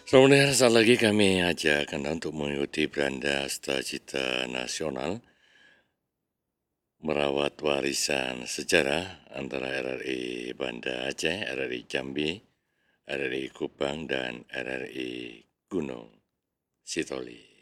Selamat mendengar, saat lagi kami ajak Anda untuk mengikuti beranda cita nasional merawat warisan sejarah antara RRI Banda Aceh, RRI Jambi, RRI Kupang, dan RRI Gunung Sitoli.